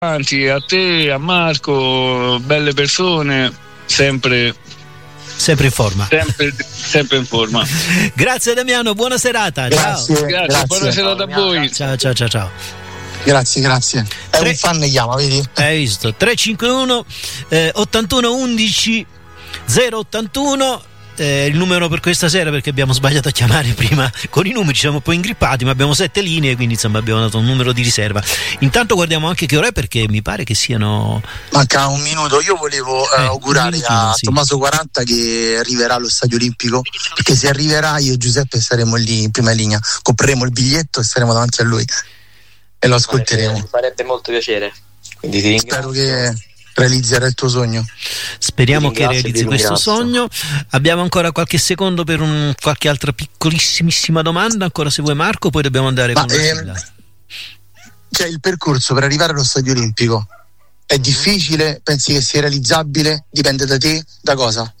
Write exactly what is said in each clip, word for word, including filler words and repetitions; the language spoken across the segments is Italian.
avanti, a te, a Marco, belle persone, sempre sempre in forma. Sempre, sempre in forma. Grazie Damiano, buona serata. Grazie, ciao. Grazie, grazie. buona serata a voi. Ciao ciao ciao ciao. Grazie, grazie. È Tre... un fan chiama, vedi? Hai visto? tre cinque uno eh, ottantuno undici zero ottantuno eh, il numero per questa sera, perché abbiamo sbagliato a chiamare prima con i numeri, ci siamo un po' ingrippati, ma abbiamo sette linee, quindi insomma abbiamo dato un numero di riserva. Intanto guardiamo anche che ora è, perché mi pare che siano manca un minuto. Io volevo eh, eh, augurare minutino, a sì. Tommaso quaranta che arriverà allo Stadio Olimpico, perché se arriverà io e Giuseppe saremo lì in prima linea, compreremo il biglietto e saremo davanti a lui e lo ascolteremo. Mi farebbe molto piacere, quindi ti ringrazio. Spero che realizzerà il tuo sogno. Speriamo Ti che ringrazio, realizzi ti questo ringrazio. sogno. Abbiamo ancora qualche secondo per un, qualche altra piccolissimissima domanda, ancora se vuoi Marco, poi dobbiamo andare Ma, con la ehm, sigla. Cioè, il percorso per arrivare allo Stadio Olimpico è difficile? Pensi che sia realizzabile? Dipende da te? Da cosa?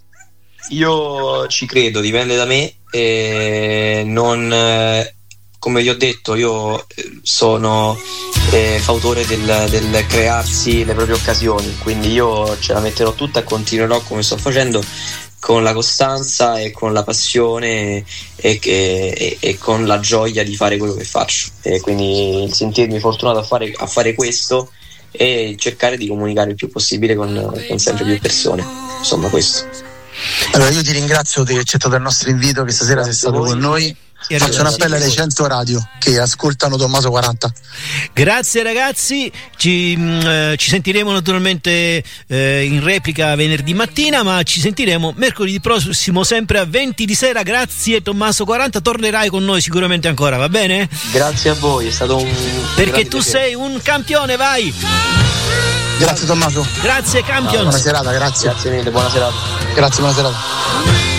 Io ci credo, dipende da me. E non, eh, come vi ho detto, io eh, sono eh, fautore del, del crearsi le proprie occasioni, quindi io ce la metterò tutta e continuerò come sto facendo, con la costanza e con la passione e, e, e con la gioia di fare quello che faccio, e quindi il sentirmi fortunato a fare, a fare questo e cercare di comunicare il più possibile con, con sempre più persone, insomma questo. Allora io ti ringrazio che hai accettato il nostro invito, che stasera sei stato con noi. E Faccio un ragazzi, appello alle cento radio che ascoltano Tommaso quaranta. grazie ragazzi, ci, mh, eh, ci sentiremo naturalmente eh, in replica venerdì mattina, ma ci sentiremo mercoledì prossimo sempre a venti di sera. Grazie Tommaso quaranta, tornerai con noi sicuramente ancora, va bene? Grazie a voi, è stato un Perché grande tu piacere. sei un campione, vai! Grazie Tommaso. Grazie campion! Buona serata, grazie. Grazie mille, buona serata. Grazie, buona serata.